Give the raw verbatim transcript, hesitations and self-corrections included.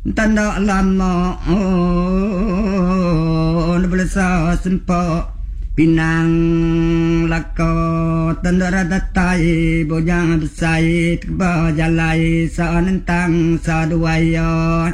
tanda lama oh belasa sempo pinang lako tanda radatai bojang besai keba jalai sa nentang sa duayo